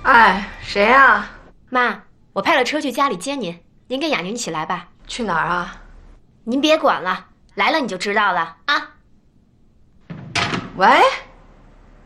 哎，谁呀？ 妈，我派了车去家里接您，您跟雅宁一起来吧。 去哪儿啊？ 您别管了，来了你就知道了啊。 喂。